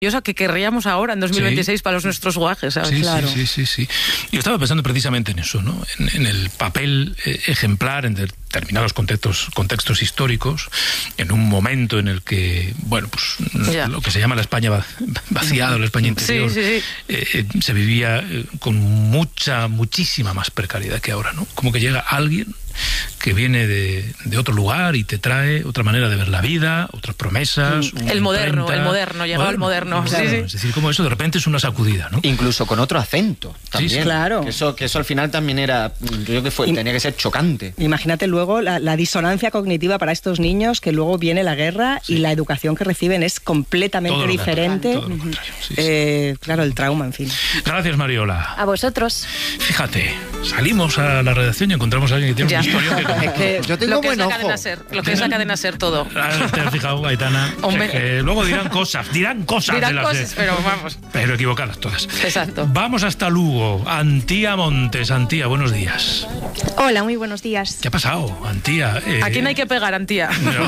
que querríamos ahora en 2026 para nuestros guajes, ¿sabes? Sí, claro. Sí. Yo estaba pensando precisamente en eso, ¿no? En el papel ejemplar en determinados contextos históricos, en un momento en el que, bueno, pues lo que se llama la España vaciada, la España interior, se vivía con muchísima más precariedad que ahora, ¿no? Como que llega alguien que viene de otro lugar y te trae otra manera de ver la vida, otras promesas. El moderno, llegaba el moderno. Claro, sí. Es decir, como eso de repente es una sacudida, ¿no? Incluso con otro acento también. Sí, claro. Que eso al final también era, yo creo que tenía que ser chocante. Imagínate luego la disonancia cognitiva para estos niños, que luego viene la guerra y la educación que reciben es completamente diferente. Todo lo contrario. Claro, el trauma, en fin. Gracias, Mariola. A vosotros. Fíjate, salimos a la redacción y encontramos a alguien que tiene una historia que contar. Es que yo tengo buen ojo. Lo que es la cadena SER todo. ¿Te has fijado, Aitana? Luego dirán cosas, pero vamos. Pero equivocadas todas. Exacto. Vamos hasta Lugo. Antía Montes. Antía, buenos días. Hola, muy buenos días. ¿Qué ha pasado, Antía? ¿A quién hay que pegar, Antía? No.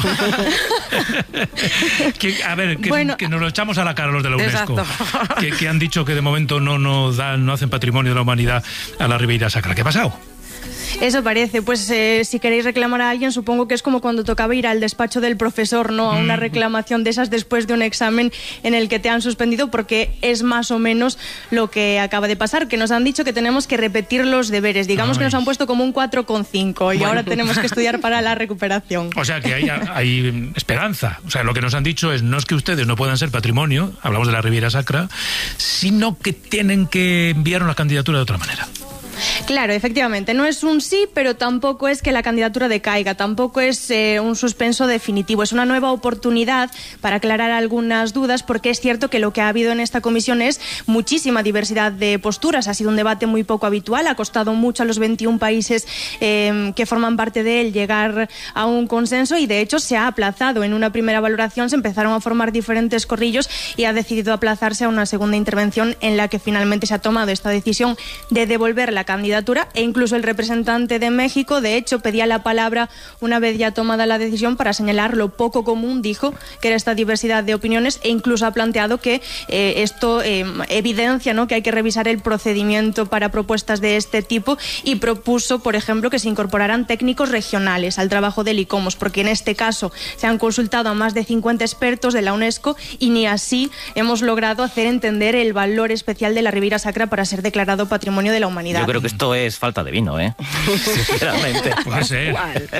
Que nos lo echamos a la cara los de la UNESCO. Que han dicho que de momento no hacen patrimonio de la humanidad a la Ribeira Sacra. ¿Qué ha pasado? Eso parece, pues si queréis reclamar a alguien, supongo que es como cuando tocaba ir al despacho del profesor, ¿no? A una reclamación de esas después de un examen en el que te han suspendido, porque es más o menos lo que acaba de pasar, que nos han dicho que tenemos que repetir los deberes. Digamos que nos han puesto como un 4,5 y ahora tenemos que estudiar para la recuperación. O sea que hay esperanza. O sea, lo que nos han dicho no es que ustedes no puedan ser patrimonio, hablamos de la Ribeira Sacra, sino que tienen que enviar una candidatura de otra manera. Claro, efectivamente, no es un sí, pero tampoco es que la candidatura decaiga, tampoco es un suspenso definitivo, es una nueva oportunidad para aclarar algunas dudas, porque es cierto que lo que ha habido en esta comisión es muchísima diversidad de posturas, ha sido un debate muy poco habitual, ha costado mucho a los 21 países que forman parte de él llegar a un consenso y de hecho se ha aplazado. En una primera valoración se empezaron a formar diferentes corrillos y ha decidido aplazarse a una segunda intervención en la que finalmente se ha tomado esta decisión de devolver la candidatura, e incluso el representante de México de hecho pedía la palabra una vez ya tomada la decisión para señalar lo poco común, dijo, que era esta diversidad de opiniones, e incluso ha planteado que esto evidencia, ¿no?, que hay que revisar el procedimiento para propuestas de este tipo, y propuso, por ejemplo, que se incorporaran técnicos regionales al trabajo del ICOMOS, porque en este caso se han consultado a más de 50 expertos de la UNESCO y ni así hemos logrado hacer entender el valor especial de la Ribeira Sacra para ser declarado Patrimonio de la Humanidad. Yo creo que esto es falta de vino, sinceramente. Puede ser.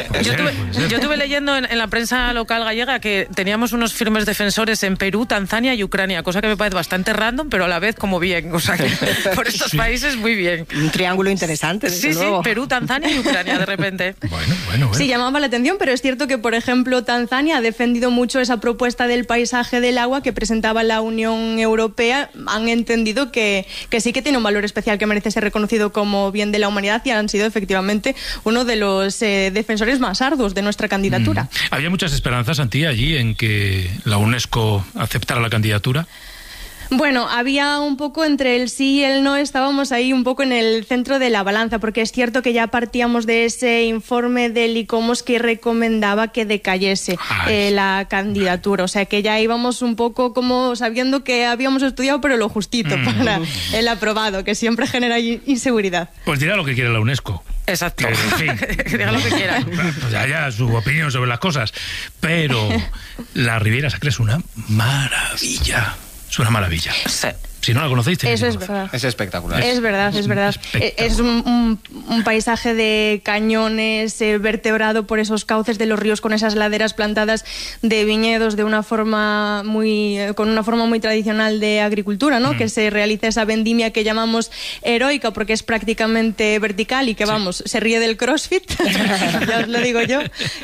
Yo estuve leyendo en la prensa local gallega que teníamos unos firmes defensores en Perú, Tanzania y Ucrania, cosa que me parece bastante random, pero a la vez como bien. O sea, que por estos países muy bien. Un triángulo interesante, desde luego. Sí, Perú, Tanzania y Ucrania, de repente. Bueno. Sí, llamaba la atención, pero es cierto que, por ejemplo, Tanzania ha defendido mucho esa propuesta del paisaje del agua que presentaba la Unión Europea. Han entendido que sí que tiene un valor especial que merece ser reconocido como bien de la humanidad, y han sido efectivamente uno de los defensores más arduos de nuestra candidatura. ¿Había muchas esperanzas, Antía, allí en que la UNESCO aceptara la candidatura? Bueno, había un poco entre el sí y el no, estábamos ahí un poco en el centro de la balanza, porque es cierto que ya partíamos de ese informe del ICOMOS que recomendaba que decayese la candidatura, o sea que ya íbamos un poco como sabiendo que habíamos estudiado pero lo justito para el aprobado, que siempre genera inseguridad. Pues dirá lo que quiere la UNESCO. Exacto. En fin. Que diga lo que quiera. Pues ya su opinión sobre las cosas, pero la Ribeira Sacra es una maravilla. Es una maravilla. Sí. Si no la conocéis, eso es verdad. Es espectacular. Es verdad. Es un paisaje de cañones, vertebrado por esos cauces de los ríos, con esas laderas plantadas de viñedos con una forma muy tradicional de agricultura, ¿no? Que se realiza esa vendimia que llamamos heroica porque es prácticamente vertical y que se ríe del CrossFit, ya os lo digo yo.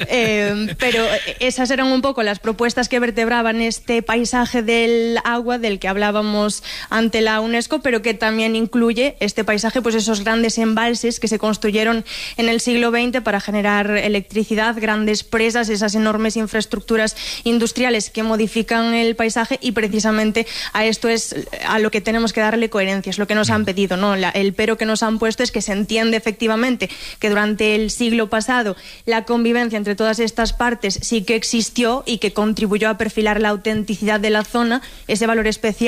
Pero esas eran un poco las propuestas que vertebraban este paisaje del agua del que hablábamos ante la UNESCO, pero que también incluye este paisaje, pues esos grandes embalses que se construyeron en el siglo XX para generar electricidad, grandes presas, esas enormes infraestructuras industriales que modifican el paisaje, y precisamente a esto es a lo que tenemos que darle coherencia, es lo que nos han pedido, ¿no? El pero que nos han puesto es que se entiende efectivamente que durante el siglo pasado la convivencia entre todas estas partes sí que existió y que contribuyó a perfilar la autenticidad de la zona, ese valor especial